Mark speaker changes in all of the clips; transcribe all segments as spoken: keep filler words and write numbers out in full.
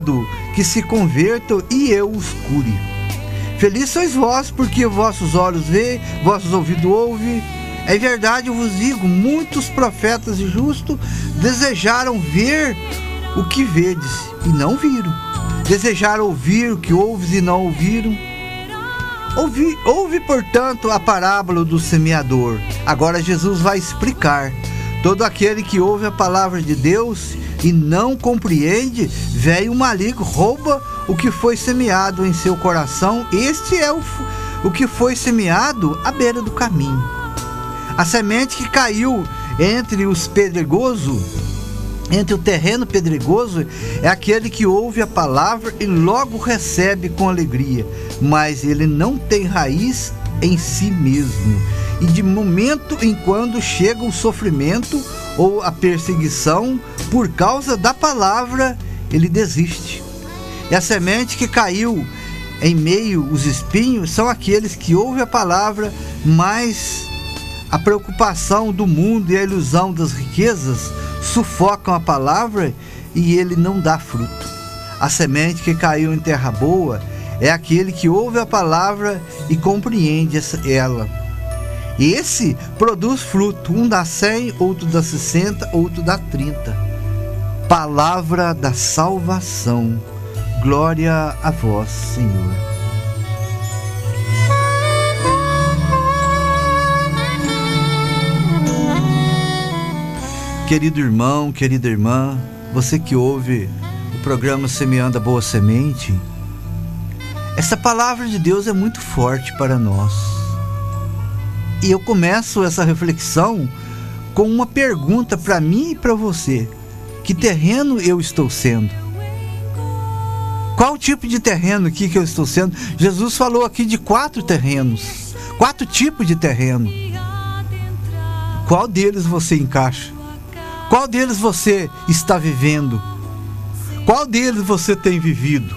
Speaker 1: que se convertam e eu os cure. Feliz sois vós, porque vossos olhos veem, vossos ouvidos ouvem. É verdade, eu vos digo, muitos profetas e justos desejaram ver o que vedes e não viram. Desejaram ouvir o que ouves e não ouviram. Ouve, ouve, portanto, a parábola do semeador. Agora Jesus vai explicar. Todo aquele que ouve a palavra de Deus e não compreende, velho maligno, rouba o que foi semeado em seu coração. Este é o, o que foi semeado à beira do caminho. A semente que caiu entre os pedregosos, entre o terreno pedregoso, é aquele que ouve a palavra e logo recebe com alegria, mas ele não tem raiz em si mesmo. E de momento em quando chega o sofrimento ou a perseguição por causa da palavra, ele desiste. E a semente que caiu em meio os espinhos são aqueles que ouvem a palavra, mas a preocupação do mundo e a ilusão das riquezas sufocam a palavra e ele não dá fruto. A semente que caiu em terra boa é aquele que ouve a palavra e compreende ela. Esse produz fruto, um dá cem, outro dá sessenta, outro dá trinta. Palavra da salvação. Glória a vós, Senhor. Querido irmão, querida irmã, você que ouve o programa Semeando a Boa Semente, essa palavra de Deus é muito forte para nós. E eu começo essa reflexão com uma pergunta para mim e para você. Que terreno eu estou sendo? Qual tipo de terreno aqui que eu estou sendo? Jesus falou aqui de quatro terrenos, quatro tipos de terreno. Qual deles você encaixa? Qual deles você está vivendo? Qual deles você tem vivido?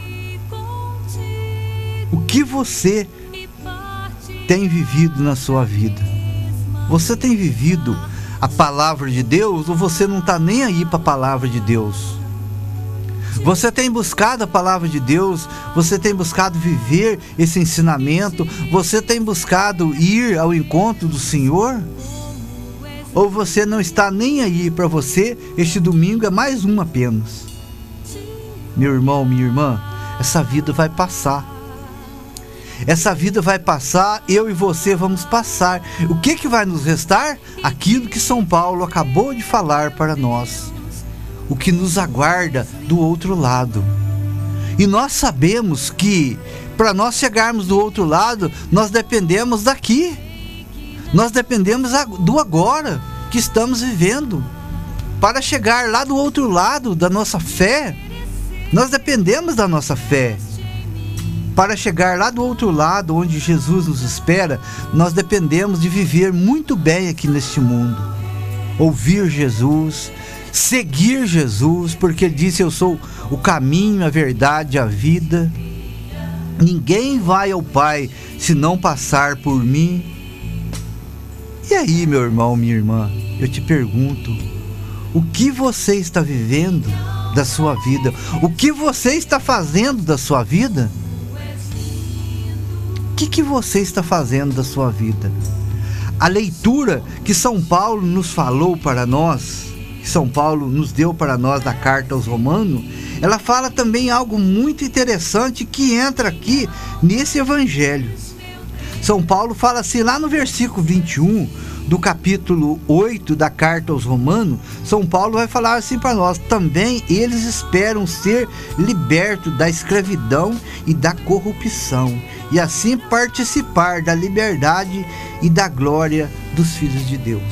Speaker 1: O que você tem vivido na sua vida? Você tem vivido a palavra de Deus ou você não está nem aí para a palavra de Deus? Você tem buscado a palavra de Deus? Você tem buscado viver esse ensinamento? Você tem buscado ir ao encontro do Senhor? Ou você não está nem aí para você? Este domingo é mais um apenas. Meu irmão, minha irmã, essa vida vai passar. Essa vida vai passar, eu e você vamos passar. O que que vai nos restar? Aquilo que São Paulo acabou de falar para nós. O que nos aguarda do outro lado. E nós sabemos que para nós chegarmos do outro lado, nós dependemos daqui. Nós dependemos do agora que estamos vivendo. Para chegar lá do outro lado da nossa fé, nós dependemos da nossa fé. Para chegar lá do outro lado, onde Jesus nos espera, nós dependemos de viver muito bem aqui neste mundo. Ouvir Jesus, seguir Jesus, porque Ele disse: eu sou o caminho, a verdade, a vida. Ninguém vai ao Pai se não passar por mim. E aí, meu irmão, minha irmã, eu te pergunto, o que você está vivendo da sua vida? O que você está fazendo da sua vida? O que, que você está fazendo da sua vida? A leitura que São Paulo nos falou para nós, que São Paulo nos deu para nós da carta aos Romanos, ela fala também algo muito interessante que entra aqui nesse evangelho. São Paulo fala assim, lá no versículo vinte e um do capítulo oito da carta aos Romanos, São Paulo vai falar assim para nós: também eles esperam ser libertos da escravidão e da corrupção, e assim participar da liberdade e da glória dos filhos de Deus.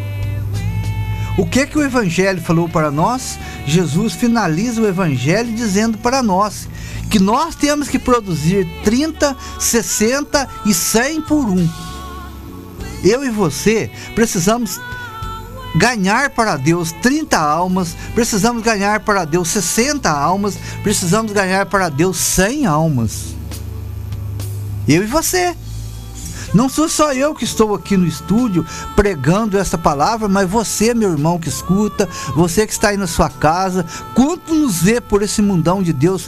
Speaker 1: O que que o Evangelho falou para nós? Jesus finaliza o Evangelho dizendo para nós que nós temos que produzir trinta, sessenta e cem por um. Eu e você precisamos ganhar para Deus trinta almas, precisamos ganhar para Deus sessenta almas, precisamos ganhar para Deus cem almas. Eu e você. Não sou só eu que estou aqui no estúdio pregando essa palavra, mas você, meu irmão que escuta, você que está aí na sua casa, quanto nos vê por esse mundão de Deus